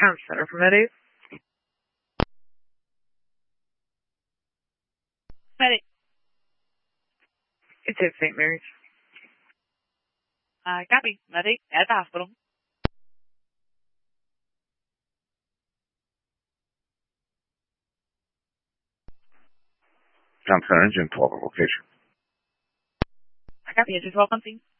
Town Center for Med 8. Med 8. It's at St. Mary's. Copy. Med 8 at the hospital. Town Center, Engine 12 location. Copy. Engine 12 on scene.